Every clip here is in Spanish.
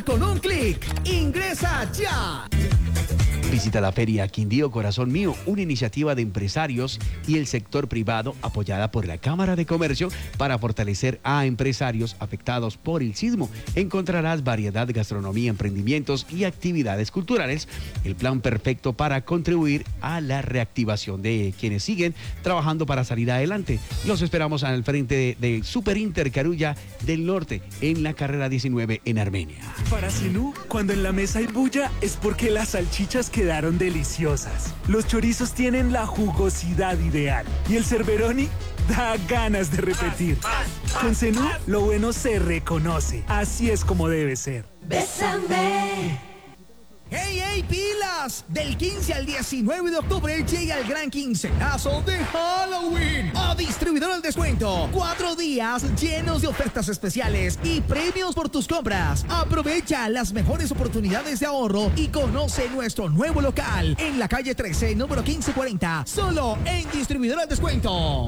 comprar con un clic. ¡Ingresa ya! Visita la Feria Quindío Corazón Mío, una iniciativa de empresarios y el sector privado apoyada por la Cámara de Comercio para fortalecer a empresarios afectados por el sismo. Encontrarás variedad de gastronomía, emprendimientos y actividades culturales. El plan perfecto para contribuir a la reactivación de quienes siguen trabajando para salir adelante. Los esperamos al frente de Super Inter Carulla del Norte en la carrera 19 en Armenia. Para Sinú, cuando en la mesa hay bulla es porque las salchichas quedaron deliciosas. Los chorizos tienen la jugosidad ideal y el cerberoni da ganas de repetir. Con Zenú, lo bueno se reconoce. Así es como debe ser. ¡Bésame! ¡Hey, hey, pilas! Del 15 al 19 de octubre llega el gran quincenazo de Halloween a Distribuidor al Descuento. 4 días llenos de ofertas especiales y premios por tus compras. Aprovecha las mejores oportunidades de ahorro y conoce nuestro nuevo local en la calle 13, número 1540, solo en Distribuidor al Descuento.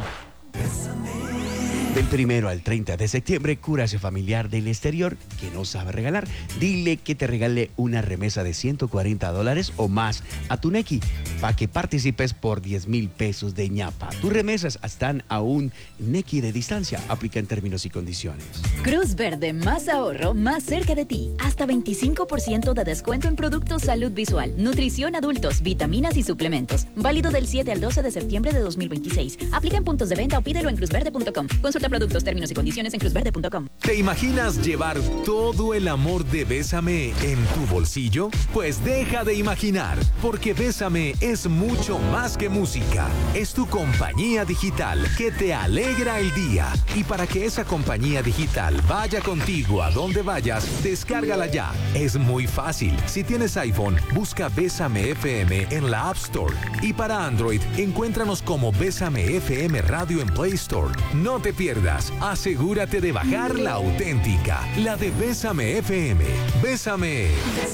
Del 1 al 30 de septiembre, cura a ese familiar del exterior que no sabe regalar. Dile que te regale una remesa de $140 o más a tu Nequi para que participes por 10,000 pesos de ñapa. Tus remesas están a un Nequi de distancia. Aplica en términos y condiciones. Cruz Verde, más ahorro, más cerca de ti. Hasta 25% de descuento en productos salud visual, nutrición adultos, vitaminas y suplementos. Válido del 7 al 12 de septiembre de 2026. Aplica en puntos de venta o pídelo en cruzverde.com. Consulta productos, términos y condiciones en cruzverde.com. ¿Te imaginas llevar todo el amor de Bésame en tu bolsillo? Pues deja de imaginar, porque Bésame es mucho más que música. Es tu compañía digital que te alegra el día. Y para que esa compañía digital vaya contigo a donde vayas, descárgala ya. Es muy fácil. Si tienes iPhone, busca Bésame FM en la App Store. Y para Android, encuéntranos como Bésame FM Radio en Play Store. No te pierdas. Asegúrate de bajar la auténtica, la de Bésame FM. Bésame.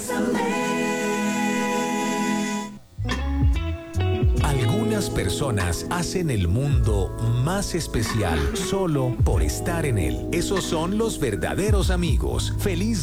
Algunas personas hacen el mundo más especial solo por estar en él. Esos son los verdaderos amigos. Feliz